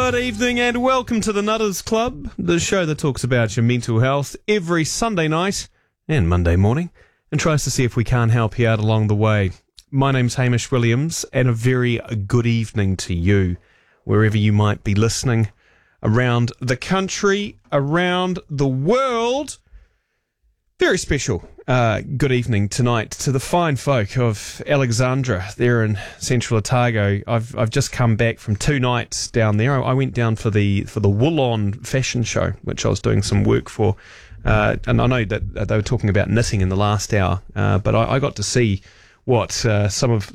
Good evening and welcome to the Nutters Club, the show that talks about your mental health every Sunday night and Monday morning and tries to see if we can't help you out along the way. My name's Hamish Williams and a very good evening to you, wherever you might be listening, around the country, around the world. Very special good evening tonight to the fine folk of Alexandra there in Central Otago. I've just come back from 2 nights down there. I went down for the Wool-On fashion show, which I was doing some work for. And I know that they were talking about knitting in the last hour, but I got to see what some of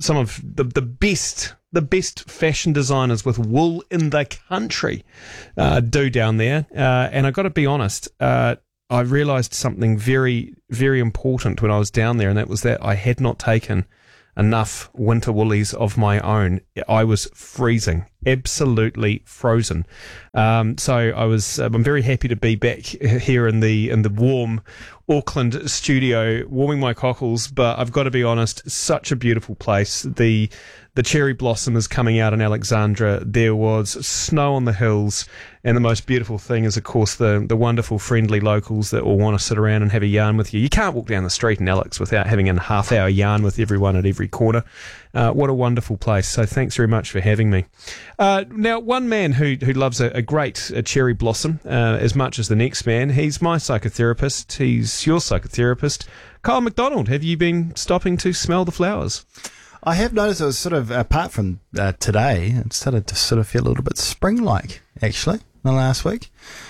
the best fashion designers with wool in the country do down there. And I got to be honest, I realised something very, very important when I was down there, and that was that I had not taken enough winter woolies of my own. I was freezing, absolutely frozen. So I'm very happy to be back here in the warm Auckland studio, warming my cockles. But I've got to be honest, such a beautiful place. The cherry blossom is coming out in Alexandra. There was snow on the hills, and the most beautiful thing is, of course, the wonderful, friendly locals that all want to sit around and have a yarn with you. You can't walk down the street in Alex without having a half-hour yarn with everyone at every corner. What a wonderful place. So thanks very much for having me. Now, one man who loves a great cherry blossom as much as the next man, he's my psychotherapist. He's your psychotherapist. Kyle McDonald, have you been stopping to smell the flowers? I have noticed it was sort of, apart from today, it started to sort of feel a little bit spring-like, actually, in the last week.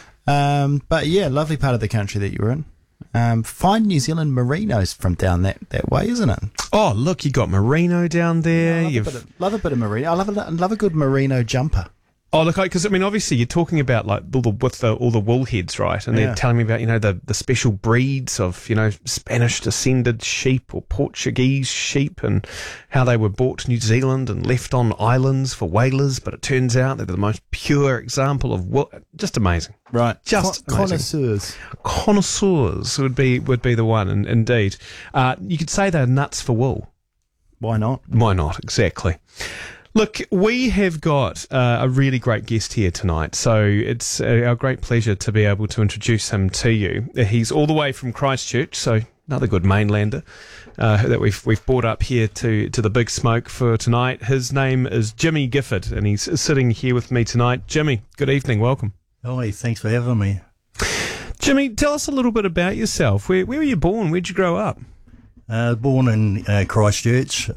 But yeah, lovely part of the country that you were in. Fine New Zealand merinos from down that way, isn't it? Oh, look, you got merino down there. Love a bit of merino. I love a good merino jumper. Oh, look, because, I mean, obviously you're talking about, like, all the wool heads, right? And they're telling me about, the special breeds of, Spanish-descended sheep or Portuguese sheep and how they were brought to New Zealand and left on islands for whalers, but it turns out they're the most pure example of wool. Just amazing. Right. Just connoisseurs. Connoisseurs would be the one, and indeed. You could say they're nuts for wool. Why not? Why not, exactly. Look, we have got a really great guest here tonight, so it's our great pleasure to be able to introduce him to you. He's all the way from Christchurch, so another good mainlander that we've brought up here to the Big Smoke for tonight. His name is Jimmy Gifford, and he's sitting here with me tonight. Jimmy, good evening, welcome. Hi, thanks for having me. Jimmy, tell us a little bit about yourself. Where were you born? Where'd you grow up? Born in Christchurch.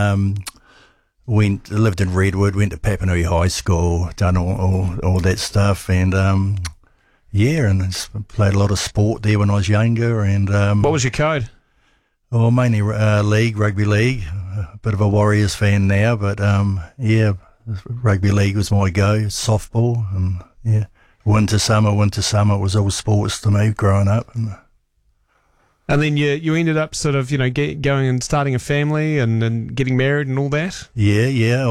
Lived in Redwood, went to Papanui High School, done all that stuff, and and played a lot of sport there when I was younger. And what was your code? Oh, mainly rugby league. A bit of a Warriors fan now, but rugby league was my go. Softball, and winter summer it was all sports to me growing up. And then you ended up sort of, going and starting a family and getting married and all that? Yeah.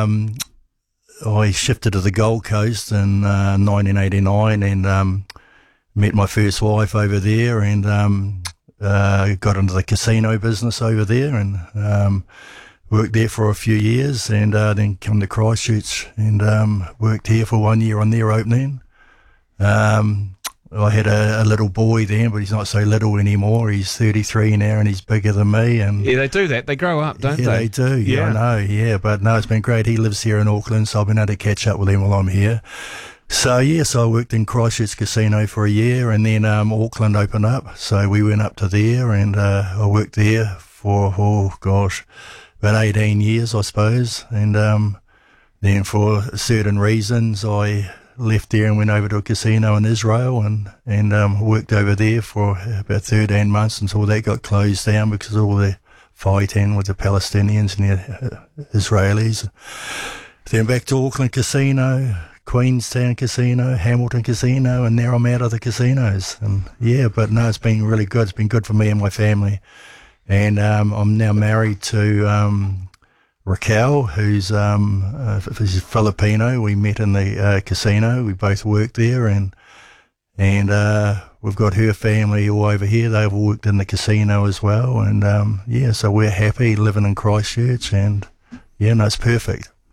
I shifted to the Gold Coast in 1989 and met my first wife over there and got into the casino business over there and worked there for a few years and then come to Christchurch and worked here for 1 year on their opening. I had a little boy then, but he's not so little anymore. He's 33 now and he's bigger than me. And yeah, they do that. They grow up, don't they? Yeah, they do. Yeah, I know. Yeah, but no, it's been great. He lives here in Auckland, so I've been able to catch up with him while I'm here. So, I worked in Christchurch Casino for a year and then Auckland opened up. So we went up to there and I worked there for, about 18 years, I suppose. And then for certain reasons, I left there and went over to a casino in Israel and worked over there for about 13 months until that got closed down because of all the fighting with the Palestinians and the Israelis. Then back to Auckland Casino, Queenstown Casino, Hamilton Casino, and now I'm out of the casinos. And but no, it's been really good. It's been good for me and my family. And I'm now married to Raquel, who's Filipino. We met in the casino. We both worked there, and we've got her family all over here. They've all worked in the casino as well, and so we're happy living in Christchurch, and it's perfect.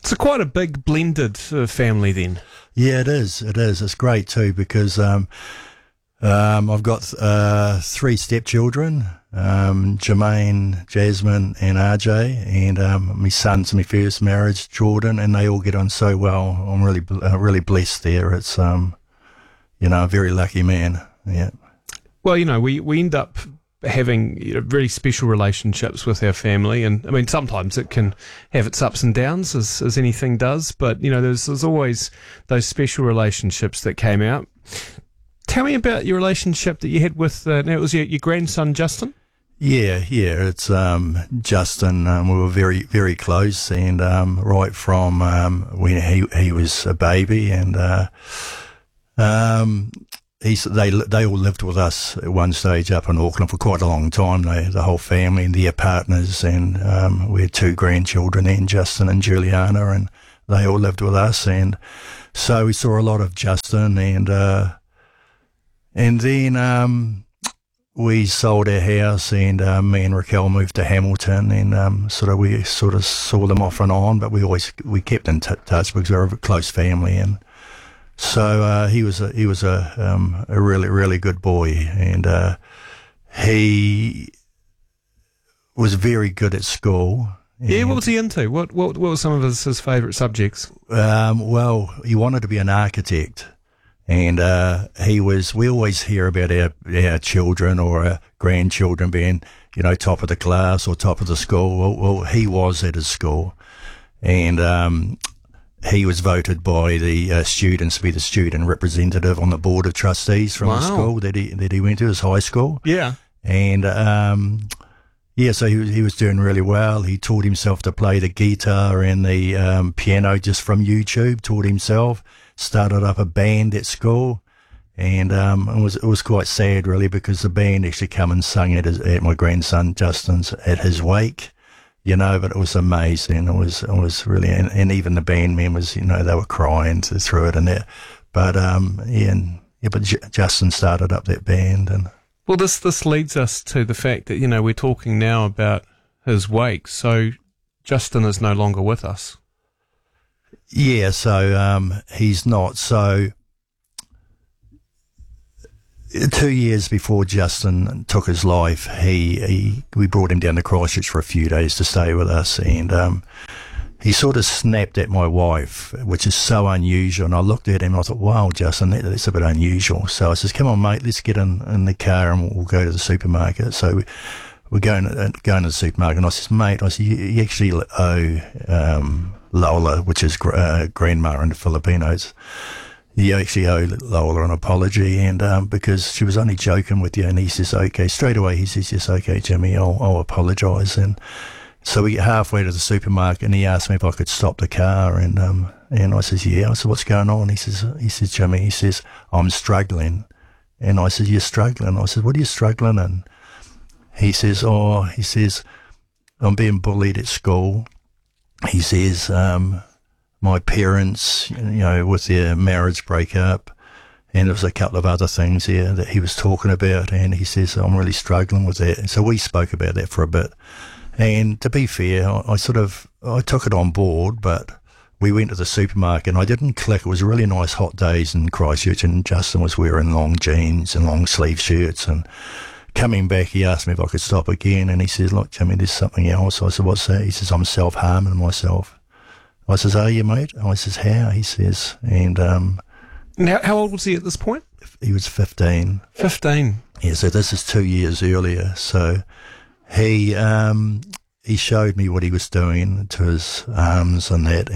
It's quite a big blended family then. Yeah, it is. It is. It's great too because I've got 3 stepchildren, Jermaine, Jasmine, and RJ, and my son's my first marriage, Jordan, and they all get on so well. I'm really blessed there. It's a very lucky man. Yeah. Well, we end up having very special relationships with our family, and I mean sometimes it can have its ups and downs as anything does, but there's always those special relationships that came out. Tell me about your relationship that you had with now it was your grandson Justin. Yeah, it's Justin. We were very, very close, and right from when he was a baby, and they all lived with us at one stage up in Auckland for quite a long time. The whole family and their partners, and we had 2 grandchildren then, Justin and Juliana, and they all lived with us, and so we saw a lot of Justin, and then we sold our house, and me and Raquel moved to Hamilton, and we saw them off and on, but we kept in touch because we were a close family, and so he was a really, really good boy, and he was very good at school. Yeah, what was he into? What were some of his favourite subjects? Well, he wanted to be an architect. And we always hear about our children or our grandchildren being, top of the class or top of the school. Well, he was at his school, and he was voted by the students to be the student representative on the board of trustees from the school that he went to, his high school. Yeah. And so he was doing really well. He taught himself to play the guitar and the piano just from YouTube. Taught himself. Started up a band at school, and it was quite sad really because the band actually come and sung at my grandson Justin's at his wake, but it was amazing. It was really, and even the band members, they were crying through it and that. But but Justin started up that band, and well, this leads us to the fact that we're talking now about his wake. So Justin is no longer with us. Yeah, so he's not. So 2 years before Justin took his life, we brought him down to Christchurch for a few days to stay with us, and he sort of snapped at my wife, which is so unusual. And I looked at him and I thought, wow, Justin, that's a bit unusual. So I says, come on, mate, let's get in the car and we'll go to the supermarket. So we're going to the supermarket, and I says, mate, you actually owe Lola, which is grandma in the Filipinos, you actually owe Lola an apology, and because she was only joking with you. And he says, okay, straight away he says, yes, okay, Jimmy, I'll apologise. And so we get halfway to the supermarket, and he asked me if I could stop the car, and I says, yeah. I said, what's going on? He says, Jimmy, he says, I'm struggling. And I said, you're struggling? I said, what are you struggling in? He says, I'm being bullied at school. He says, my parents, with their marriage breakup, and there was a couple of other things here that he was talking about, and he says, I'm really struggling with that. And so we spoke about that for a bit. And to be fair, I took it on board, but we went to the supermarket and I didn't click. It was really nice hot days in Christchurch, and Justin was wearing long jeans and long sleeve shirts, and coming back, he asked me if I could stop again, and he says, look, Jimmy, there's something else. I said, what's that? He says, I'm self-harming myself. I says, are you, mate? I says, how? He says, and how old was he at this point? He was 15. 15. Yeah, so this is 2 years earlier. So he showed me what he was doing to his arms and that,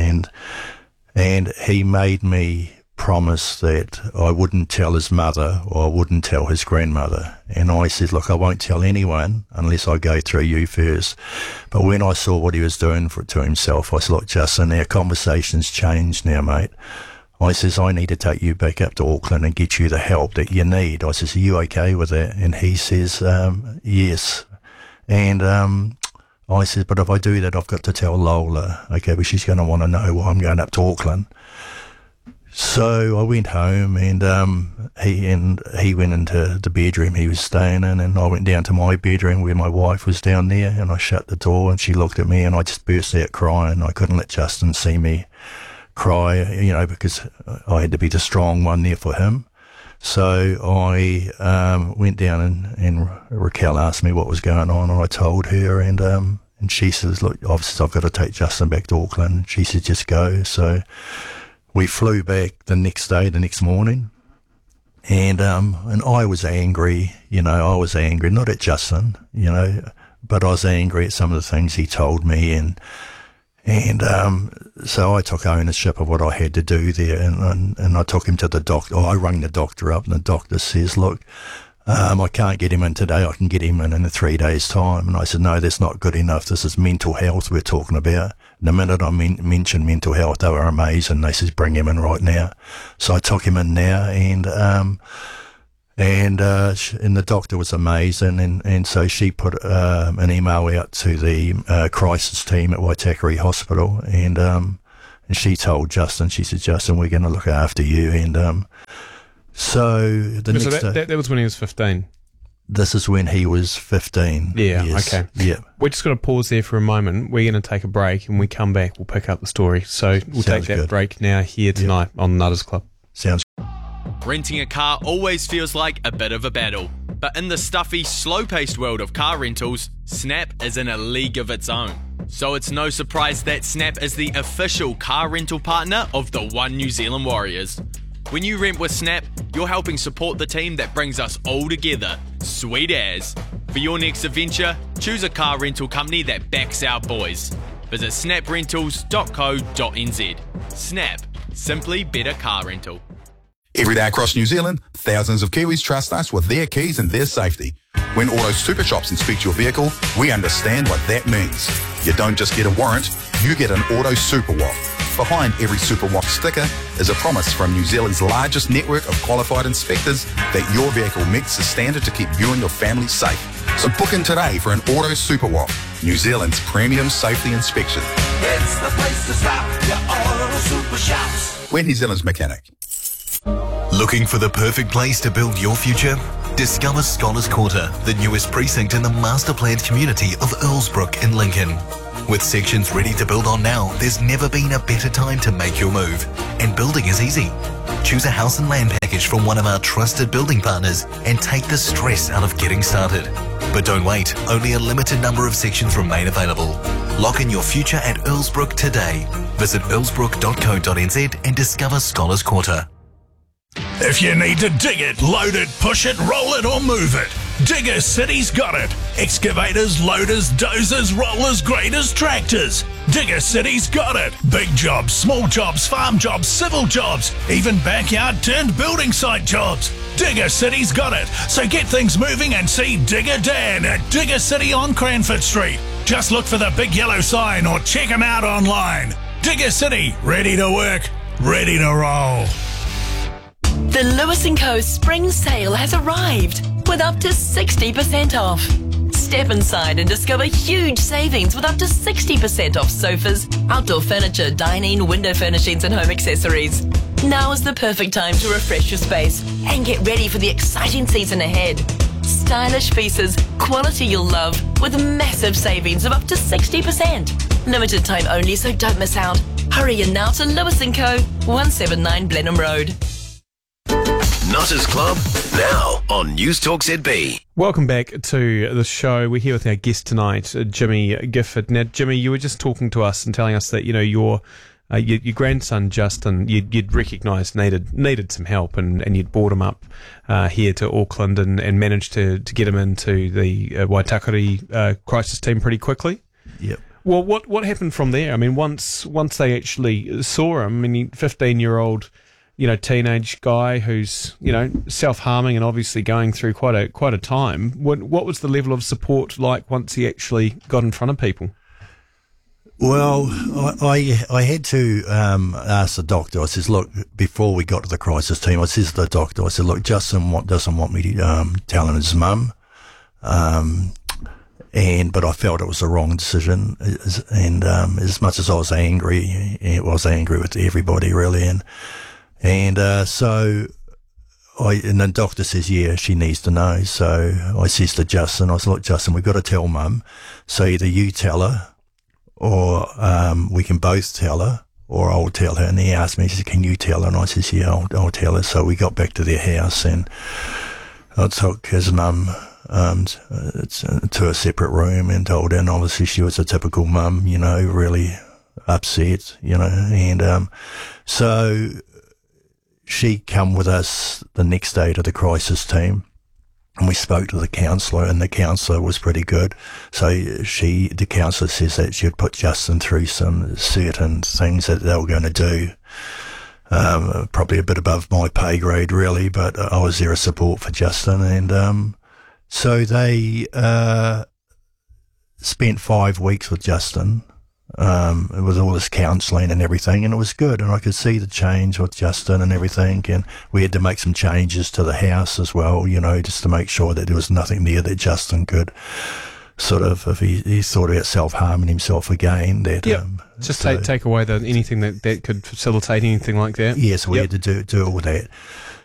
and he made me promise that I wouldn't tell his mother or I wouldn't tell his grandmother. And I said, look, I won't tell anyone unless I go through you first. But when I saw what he was doing to himself, I said, look, Justin, our conversation's changed now, mate. I says, I need to take you back up to Auckland and get you the help that you need. I says, are you okay with that? And he says, yes. And I said, but if I do that, I've got to tell Lola, okay, but she's going to want to know why I'm going up to Auckland. So I went home, and he went into the bedroom he was staying in, and I went down to my bedroom where my wife was down there, and I shut the door, and she looked at me, and I just burst out crying. I couldn't let Justin see me cry, because I had to be the strong one there for him. So I went down, and Raquel asked me what was going on, and I told her, and she says, look, obviously I've got to take Justin back to Auckland. She said, just go. So we flew back the next morning, and I was angry, I was angry, not at Justin, but I was angry at some of the things he told me, and so I took ownership of what I had to do there, and I took him to the doctor. I rang the doctor up, and the doctor says, look, I can't get him in today. I can get him in 3 days' time. And I said, no, that's not good enough. This is mental health we're talking about. And the minute I mentioned mental health, they were amazing. They said, bring him in right now. So I took him in now, and the doctor was amazing, and so she put an email out to the crisis team at Waitakere Hospital, and she told Justin, she said, Justin, we're going to look after you, and so that was when he was 15. This is when he was 15. Yeah, yes. okay. Yeah. We're just going to pause there for a moment. We're going to take a break, and when we come back, we'll pick up the story. So we'll take that break now here tonight on the Nutters Club. Sounds. Renting a car always feels like a bit of a battle, but in the stuffy, slow-paced world of car rentals, Snap is in a league of its own. So it's no surprise that Snap is the official car rental partner of the One New Zealand Warriors. When you rent with Snap, you're helping support the team that brings us all together. Sweet as. For your next adventure, choose a car rental company that backs our boys. Visit snaprentals.co.nz. Snap. Simply better car rental. Every day across New Zealand, thousands of Kiwis trust us with their keys and their safety. When Auto Super Shops inspect your vehicle, we understand what that means. You don't just get a warrant, you get an Auto Super Walk. Behind every Super Walk sticker is a promise from New Zealand's largest network of qualified inspectors that your vehicle meets the standard to keep you and your family safe. So book in today for an Auto Super Walk, New Zealand's premium safety inspection. It's the place to stop, your Auto Super Shops. We're New Zealand's mechanic. Looking for the perfect place to build your future? Discover Scholars Quarter, the newest precinct in the master-planned community of Earlsbrook in Lincoln. With sections ready to build on now, there's never been a better time to make your move. And building is easy. Choose a house and land package from one of our trusted building partners and take the stress out of getting started. But don't wait, only a limited number of sections remain available. Lock in your future at Earlsbrook today. Visit earlsbrook.co.nz and discover Scholars Quarter. If you need to dig it, load it, push it, roll it or move it, Digger City's got it. Excavators, loaders, dozers, rollers, graders, tractors. Digger City's got it. Big jobs, small jobs, farm jobs, civil jobs, even backyard turned building site jobs. Digger City's got it. So get things moving and see Digger Dan at Digger City on Cranford Street. Just look for the big yellow sign or check him out online. Digger City, ready to work, ready to roll. The Lewis & Co. Spring Sale has arrived with up to 60% off. Step inside and discover huge savings with up to 60% off sofas, outdoor furniture, dining, window furnishings and home accessories. Now is the perfect time to refresh your space and get ready for the exciting season ahead. Stylish pieces, quality you'll love, with massive savings of up to 60%. Limited time only, so don't miss out. Hurry in now to Lewis & Co. 179 Blenheim Road. Nutters Club, now on News Talk ZB. Welcome back to the show. We're here with our guest tonight, Jimmy Gifford. Now, Jimmy, you were just talking to us and telling us that, your grandson, Justin, you'd recognised needed some help and you'd brought him up here to Auckland and managed to get him into the Waitakere crisis team pretty quickly. Yep. Well, what happened from there? I mean, once they actually saw him, 15-year-old... teenage guy who's, self-harming and obviously going through quite a time. What was the level of support like once he actually got in front of people? Well, I had to ask the doctor. I says, look, before we got to the crisis team, I says to the doctor, I said, look, Justin doesn't want me telling his mum. But I felt it was the wrong decision. And as much as I was angry with everybody really. And and the doctor says, yeah, she needs to know. So I says to Justin, look, Justin, we've got to tell Mum. So either you tell her, or we can both tell her, or I'll tell her. And he asked me, he said, can you tell her? And I says, yeah, I'll tell her. So we got back to their house, and I took his mum to a separate room and told her. And obviously she was a typical mum, you know, really upset, you know. And so she come with us the next day to the crisis team, and we spoke to the counsellor, and the counsellor was pretty good. So the counsellor says that she'd put Justin through some certain things that they were going to do. Probably a bit above my pay grade, really, but I was there as support for Justin. And so they spent 5 weeks with Justin. It was all this counselling and everything, and it was good, and I could see the change with Justin and everything. And we had to make some changes to the house as well, you know, just to make sure that there was nothing there that Justin could sort of, if he thought about self-harming himself again, that just take away anything that could facilitate anything like that. Yes, we had to do all that.